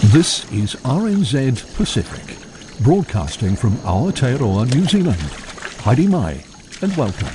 This is RNZ Pacific, broadcasting from Aotearoa, New Zealand. Haere mai, and welcome.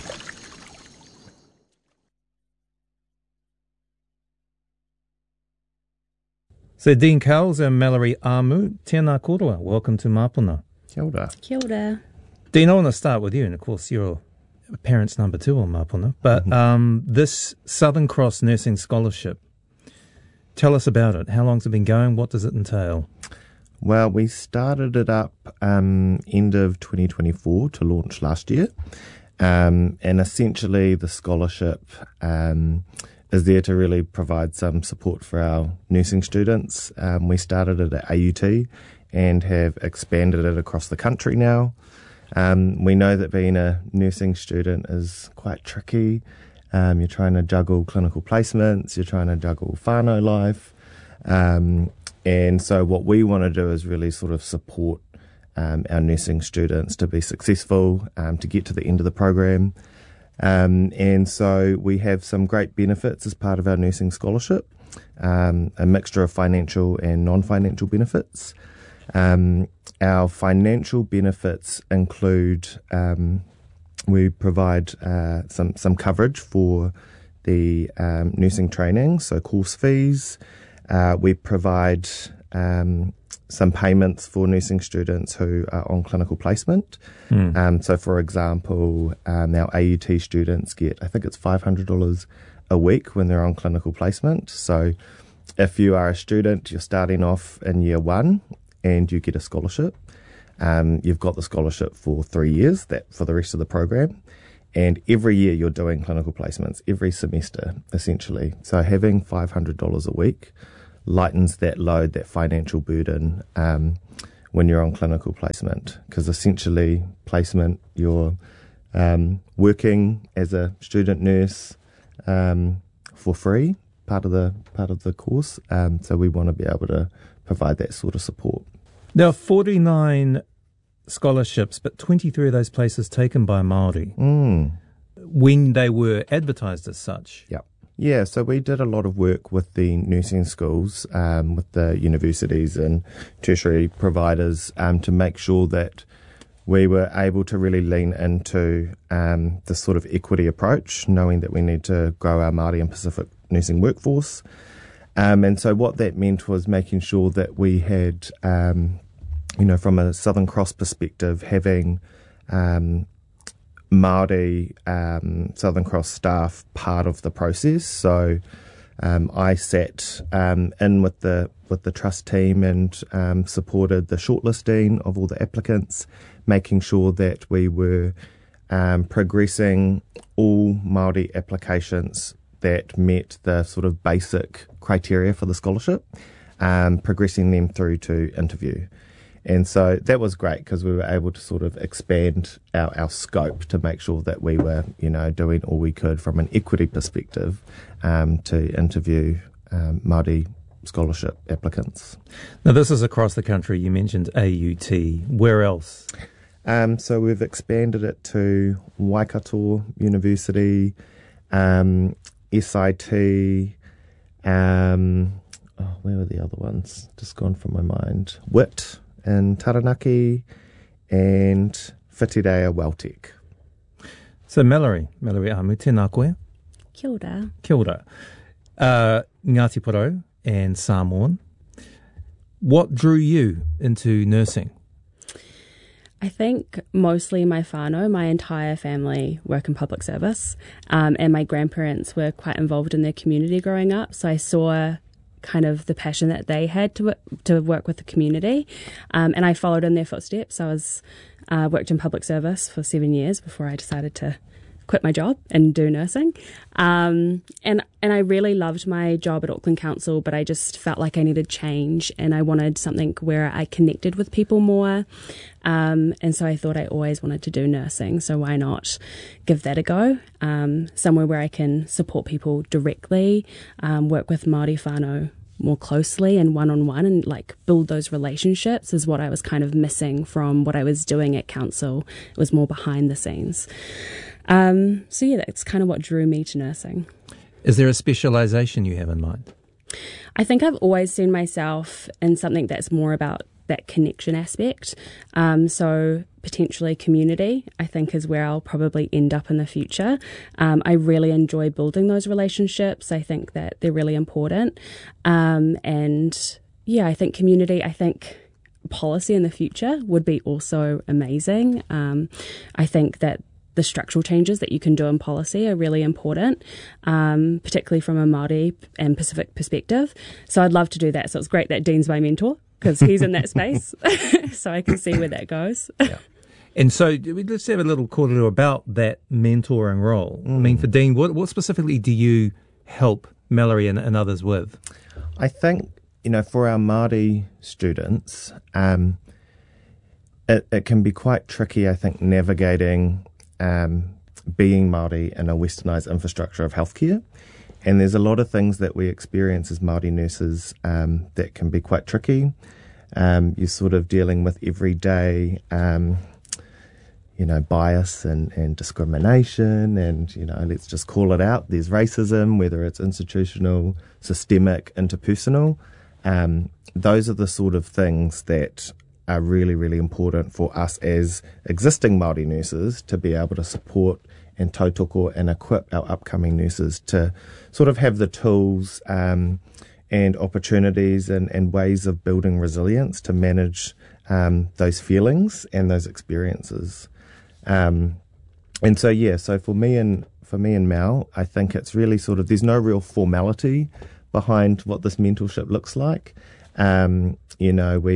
So Dean Cowles and Mallory Amu, tēnā koroa. Welcome to Māpuna. Kia ora. Kia ora. Dean, I want to start with you, and of course you're parents number 2 on Māpuna, but this Southern Cross Nursing Scholarship, tell us about it. How long's it been going? What does it entail? Well, we started it up end of 2024 to launch last year, and essentially the scholarship is there to really provide some support for our nursing students. We started it at AUT and have expanded it across the country now. We know that being a nursing student is quite tricky. You're trying to juggle clinical placements, you're trying to juggle whānau life. And so what we want to do is really sort of support our nursing students to be successful, to get to the end of the program. And so we have some great benefits as part of our nursing scholarship, a mixture of financial and non-financial benefits. Our financial benefits include we provide some coverage for the nursing training, so course fees. We provide some payments for nursing students who are on clinical placement. So, for example, our AUT students get, I think it's $500 a week when they're on clinical placement. So if you are a student, you're starting off in year 1 and you get a scholarship. You've got the scholarship for 3 years, that for the rest of the program. And every year you're doing clinical placements, every semester, essentially. So having $500 a week lightens that load, that financial burden, when you're on clinical placement, because essentially placement, you're working as a student nurse for free, part of the course. So we want to be able to provide that sort of support. Now, 49 scholarships, but 23 of those places taken by Māori. When they were advertised as such. Yeah, so we did a lot of work with the nursing schools, with the universities and tertiary providers, to make sure that we were able to really lean into this sort of equity approach, knowing that we need to grow our Māori and Pacific nursing workforce. And so what that meant was making sure that we had, from a Southern Cross perspective, having Māori Southern Cross staff part of the process. So I sat in with the trust team and supported the shortlisting of all the applicants, making sure that we were progressing all Māori applications that met the sort of basic criteria for the scholarship, progressing them through to interview. And so that was great because we were able to sort of expand our scope to make sure that we were, doing all we could from an equity perspective to interview Māori scholarship applicants. Now, this is across the country. You mentioned AUT. Where else? So we've expanded it to Waikato University, SIT, where were the other ones? Just gone from my mind. WIT in Taranaki and Whitireia Welltech. So Mallory Amu, tēnā koe. Kia ora. Kia ora. Ngāti Porou and Samoan. What drew you into nursing? I think mostly my whānau, my entire family work in public service, and my grandparents were quite involved in their community growing up, so I saw kind of the passion that they had to work with the community, and I followed in their footsteps. I was worked in public service for 7 years before I decided to quit my job and do nursing, and I really loved my job at Auckland Council, but I just felt like I needed change and I wanted something where I connected with people more, and so I thought I always wanted to do nursing, so why not give that a go, somewhere where I can support people directly, work with Māori whānau more closely and one-on-one, and like build those relationships is what I was kind of missing from what I was doing at council. It was more behind the scenes. So yeah, that's kind of what drew me to nursing. Is there a specialisation you have in mind? I think I've always seen myself in something that's more about that connection aspect. So potentially community, I think, is where I'll probably end up in the future. I really enjoy building those relationships. I think that they're really important. And yeah, I think community, I think policy in the future would be also amazing. I think that the structural changes that you can do in policy are really important, particularly from a Māori and Pacific perspective. So I'd love to do that. So it's great that Dean's my mentor, because he's in that space, so I can see where that goes. Yeah. And so let's have a little kōrero about that mentoring role. I mean, for Dean, what specifically do you help Mallory and others with? I think, for our Māori students, it can be quite tricky, I think, navigating being Māori in a westernised infrastructure of healthcare. And there's a lot of things that we experience as Māori nurses that can be quite tricky. You're sort of dealing with everyday, bias and discrimination, and, let's just call it out. There's racism, whether it's institutional, systemic, interpersonal. Those are the sort of things that are really, really important for us as existing Māori nurses to be able to support and tautoko and equip our upcoming nurses to sort of have the tools and opportunities and ways of building resilience to manage those feelings and those experiences. So for me and Mal, I think it's really sort of, there's no real formality behind what this mentorship looks like. We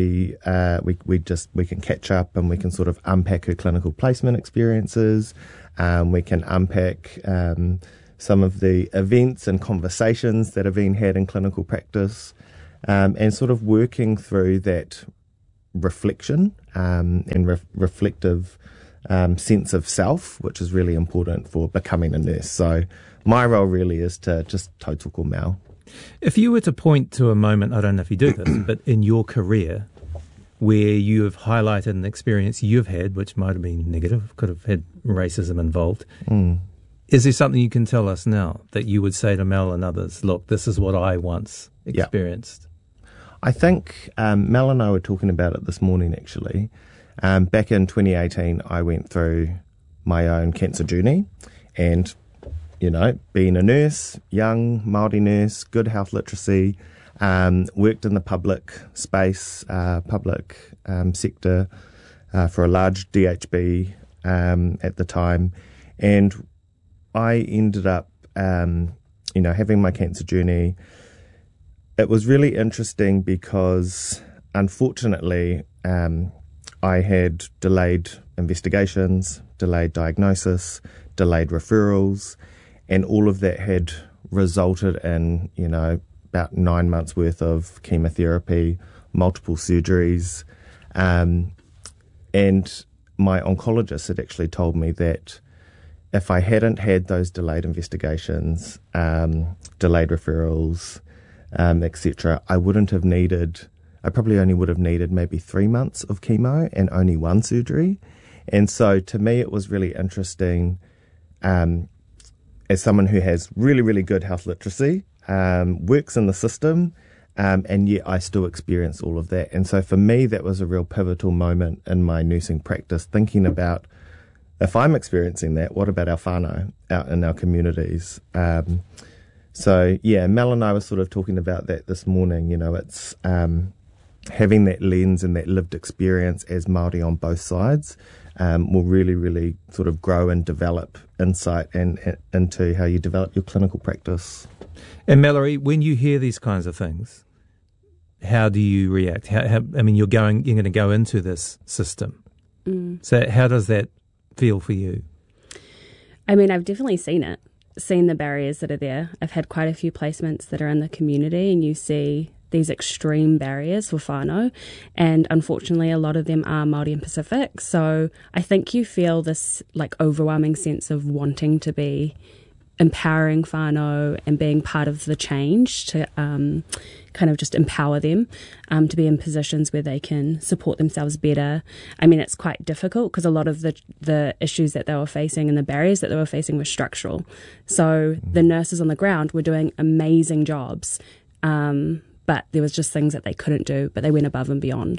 can catch up and we can sort of unpack her clinical placement experiences. We can unpack some of the events and conversations that have been had in clinical practice, and sort of working through that reflection and reflective sense of self, which is really important for becoming a nurse. So my role really is to just tautoko Mal. If you were to point to a moment, I don't know if you do this, but in your career where you have highlighted an experience you've had, which might have been negative, could have had racism involved, is there something you can tell us now that you would say to Mel and others, look, this is what I once experienced? Yeah. I think Mel and I were talking about it this morning, actually. Back in 2018, I went through my own cancer journey, and being a nurse, young Māori nurse, good health literacy, worked in the public space, public sector for a large DHB at the time. And I ended up, having my cancer journey. It was really interesting because, unfortunately, I had delayed investigations, delayed diagnosis, delayed referrals, and all of that had resulted in, about 9 months worth of chemotherapy, multiple surgeries. And my oncologist had actually told me that if I hadn't had those delayed investigations, delayed referrals, etc., I probably only would have needed maybe 3 months of chemo and only one surgery. And so to me, it was really interesting, as someone who has really, really good health literacy, works in the system, and yet I still experience all of that. And so for me, that was a real pivotal moment in my nursing practice, thinking about, if I'm experiencing that, what about our whānau out in our communities? Mel and I were sort of talking about that this morning. It's having that lens and that lived experience as Māori on both sides will really, really sort of grow and develop insight and into how you develop your clinical practice. And Mallory, when you hear these kinds of things, how do you react? You're going to go into this system. So how does that feel for you? I've definitely seen the barriers that are there. I've had quite a few placements that are in the community, and you see these extreme barriers for whānau, and unfortunately a lot of them are Māori and Pacific. So I think you feel this overwhelming sense of wanting to be empowering whānau and being part of the change to kind of just empower them to be in positions where they can support themselves better. It's quite difficult because a lot of the issues that they were facing and the barriers that they were facing were structural. So the nurses on the ground were doing amazing jobs, but there was just things that they couldn't do, but they went above and beyond.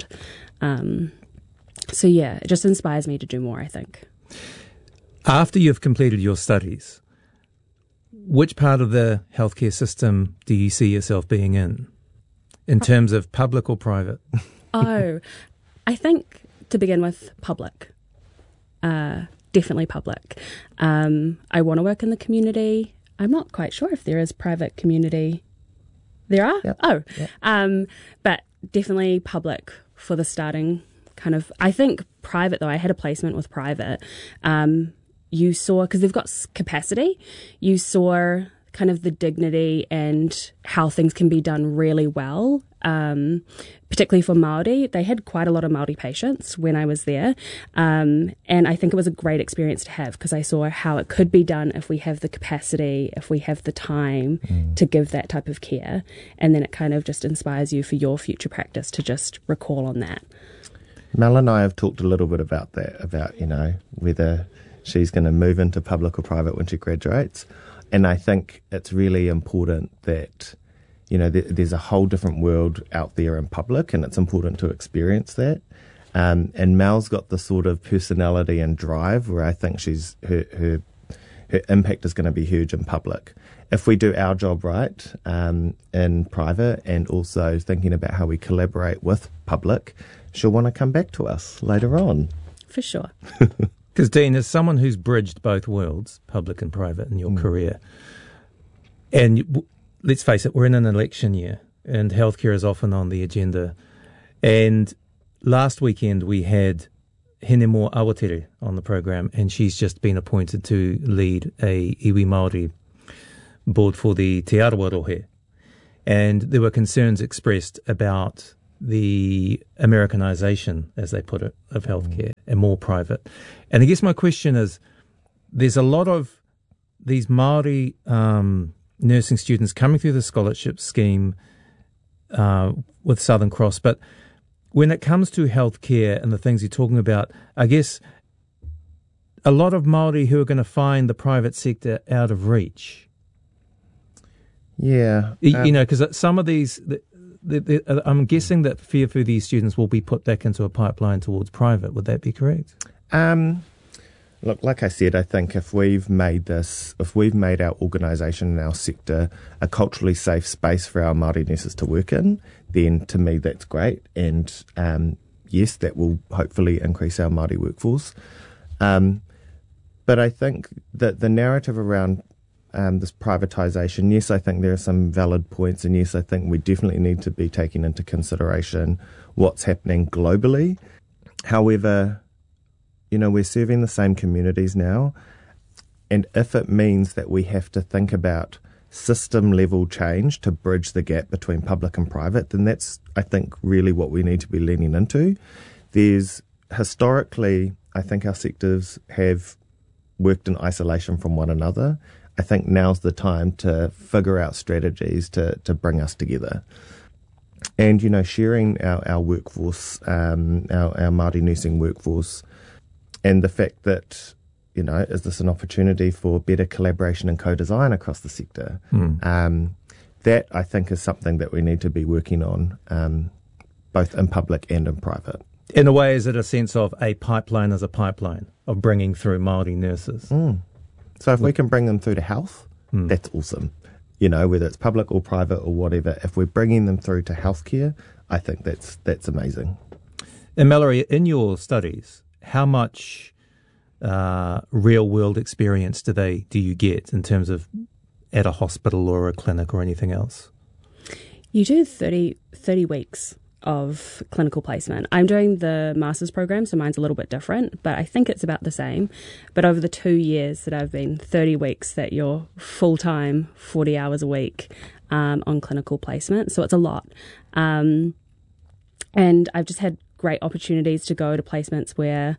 So yeah, it just inspires me to do more, I think. After you've completed your studies, which part of the healthcare system do you see yourself being in terms of public or private? Oh, I think to begin with, public. Definitely public. I want to work in the community. I'm not quite sure if there is private community. There are? Yep. Oh. Yep. But definitely public for the starting kind of. I think private, though, I had a placement with private. You saw, because they've got capacity, you saw kind of the dignity and how things can be done really well, particularly for Māori. They had quite a lot of Māori patients when I was there, and I think it was a great experience to have because I saw how it could be done if we have the capacity, if we have the time to give that type of care, and then it kind of just inspires you for your future practice to just recall on that. Mel and I have talked a little bit about that, about, whether she's going to move into public or private when she graduates. And I think it's really important that, there's a whole different world out there in public, and it's important to experience that. And Mel's got the sort of personality and drive where I think her impact is going to be huge in public. If we do our job right in private, and also thinking about how we collaborate with public, she'll want to come back to us later on. For sure. Because, Dean, as someone who's bridged both worlds, public and private, in your career, and let's face it, we're in an election year, and healthcare is often on the agenda. And last weekend we had Henemo Awatere on the program, and she's just been appointed to lead a iwi Māori board for the Te Arawa Rohe. And there were concerns expressed about the Americanisation, as they put it, of healthcare and more private. And I guess my question is, there's a lot of these Māori nursing students coming through the scholarship scheme with Southern Cross, but when it comes to healthcare and the things you're talking about, I guess a lot of Māori who are going to find the private sector out of reach. Yeah. Because some of these... I'm guessing that fear for these students will be put back into a pipeline towards private. Would that be correct? Look, like I said, I think if we've made our organisation and our sector a culturally safe space for our Māori nurses to work in, then to me that's great. And yes, that will hopefully increase our Māori workforce. But I think that the narrative around this privatisation, yes, I think there are some valid points, and yes, I think we definitely need to be taking into consideration what's happening globally. However, we're serving the same communities now, and if it means that we have to think about system-level change to bridge the gap between public and private, then that's, I think, really what we need to be leaning into. Historically, I think our sectors have worked in isolation from one another. I think now's the time to figure out strategies to bring us together. And, sharing our workforce, our Māori nursing workforce, and the fact that, is this an opportunity for better collaboration and co-design across the sector? That, I think, is something that we need to be working on, both in public and in private. In a way, is it a sense of a pipeline as a pipeline of bringing through Māori nurses? So if we can bring them through to health, that's awesome. Whether it's public or private or whatever, if we're bringing them through to healthcare, I think that's amazing. And Mallory, in your studies, how much real world experience do you get in terms of at a hospital or a clinic or anything else? You do 30 weeks of clinical placement. I'm doing the master's program, so mine's a little bit different, but I think it's about the same. But over the 2 years that I've been, 30 weeks that you're full-time, 40 hours a week on clinical placement, so it's a lot. And I've just had great opportunities to go to placements where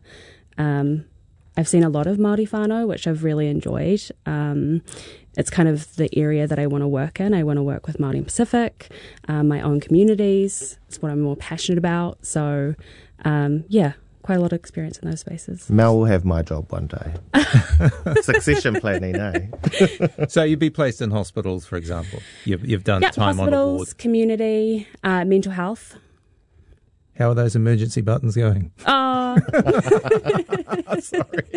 I've seen a lot of Māori whānau, which I've really enjoyed. It's kind of the area that I want to work in. I want to work with Māori and Pacific, my own communities. It's what I'm more passionate about. So, quite quite a lot of experience in those spaces. Mel will have my job one day. Succession planning, eh? So you'd be placed in hospitals, for example. You've done time on a hospitals, ward. community, mental health. How are those emergency buttons going? Oh. Sorry.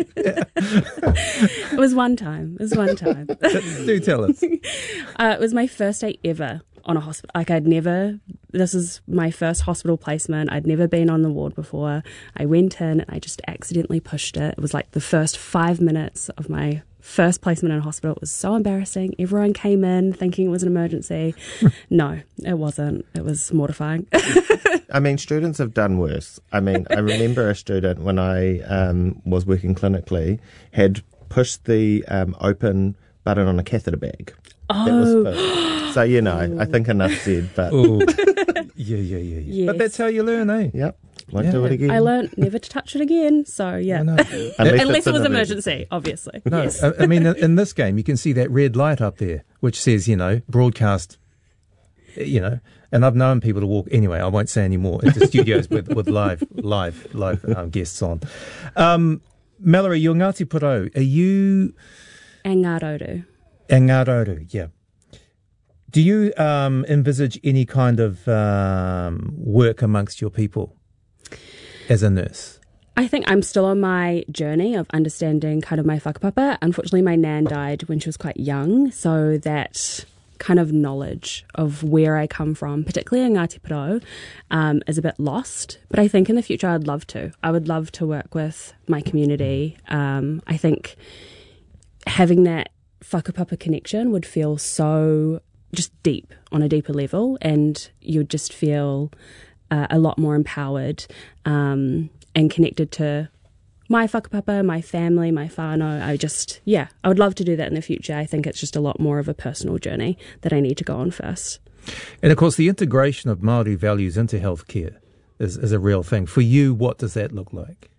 It was one time. Do tell us. It was my first day ever on a hospital. Like this is my first hospital placement. I'd never been on the ward before. I went in and I just accidentally pushed it. It was like the first 5 minutes of my first placement in a hospital. It was so embarrassing. Everyone came in thinking it was an emergency. No, it wasn't. It was mortifying. I mean, students have done worse. I mean, I remember a student when I was working clinically had pushed the open button on a catheter bag. Oh. That was first. So, I think enough said. But Yeah. Yes. But that's how you learn, eh? Yep, won't do it again. I learned never to touch it again. So, yeah. No. Unless it was emergency, obviously. No, Yes. I mean, in this game, you can see that red light up there, which says, broadcast, and I've known people to walk, anyway, I won't say any more, into studios with live guests on. Mallory, you're Ngāti Porou. Are you... Angaroru. Angaroru, yeah. Do you envisage any kind of work amongst your people as a nurse? I think I'm still on my journey of understanding kind of my whakapapa. Unfortunately, my nan died when she was quite young, so that kind of knowledge of where I come from, particularly in Ngāti Porou, is a bit lost. But I think in the future I'd love to. I would love to work with my community. I think having that whakapapa connection would feel so just deep, on a deeper level, and you'd just feel a lot more empowered and connected to my whakapapa, my family, my whānau. I would love to do that in the future. I think it's just a lot more of a personal journey that I need to go on first. And of course, the integration of Māori values into healthcare is a real thing. For you, what does that look like?